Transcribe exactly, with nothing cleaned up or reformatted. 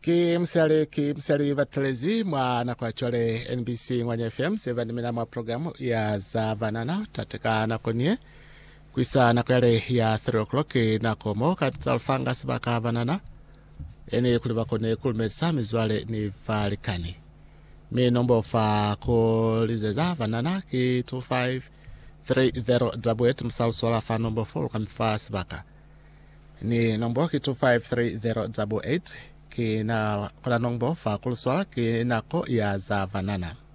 Ki msiali ki msiali batelezi mwa na kwa chole N B C Ngwanya F M seven mina mwa programu ya za banana tateka na konye kwisa na kwele ya three o'clock na komo capital fungus baka banana ene kuliba kone kulmesa mizwale ni valikani mi nombo fa ko lizeza banana ki two five three zero double eight msal swala fa nombo four kamfa sibaka ni nombo ki two five three zero double eight ki na kuna nombo fa kuluswala ki nako ya za banana.